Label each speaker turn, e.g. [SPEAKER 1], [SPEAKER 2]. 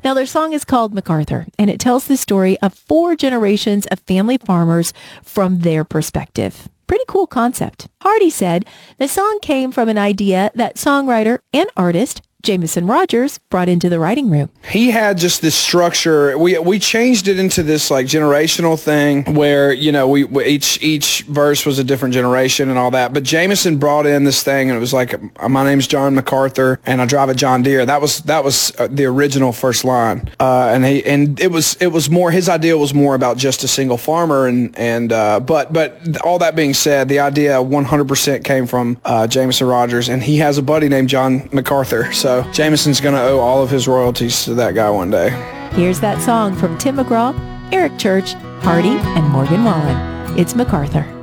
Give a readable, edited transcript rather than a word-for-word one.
[SPEAKER 1] Now, their song is called MacArthur, and it tells the story of 4 generations of family farmers from their perspective. Pretty cool concept. Hardy said the song came from an idea that songwriter and artist Jameson Rogers brought into the writing room.
[SPEAKER 2] He had just this structure. We changed it into this like generational thing where, you know, we each verse was a different generation and all that. But Jameson brought in this thing, and it was like, my name's John MacArthur and I drive a John Deere. That was the original first line. And it was more, his idea was more about just a single farmer, but all that being said, the idea 100% came from Jameson Rogers, and he has a buddy named John MacArthur. So Jameson's going to owe all of his royalties to that guy one day.
[SPEAKER 1] Here's that song from Tim McGraw, Eric Church, Hardy, and Morgan Wallen. It's MacArthur.